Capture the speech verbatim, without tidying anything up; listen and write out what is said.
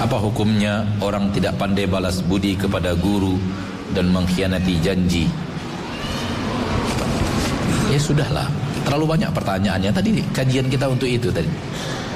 Apa hukumnya orang tidak pandai balas budi kepada guru dan mengkhianati janji? Ya sudahlah, terlalu banyak pertanyaannya. Tadi kajian kita untuk itu tadi.